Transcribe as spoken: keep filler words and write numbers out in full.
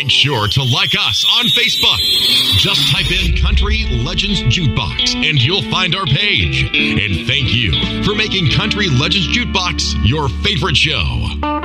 Make sure to like us on Facebook. Just type in Country Legends Jukebox and you'll find our page. And thank you for making Country Legends Jukebox your favorite show.